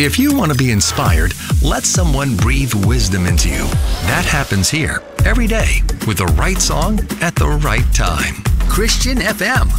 If you want to be inspired, let someone breathe wisdom into you. That happens here every day with the right song at the right time. Christian FM.